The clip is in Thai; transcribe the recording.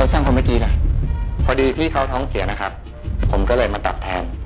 เราสร้างคนเมื่อกี้ล่ะพอดีพี่เขาท้องเสียนะครับ ผมก็เลยมาตัดแทน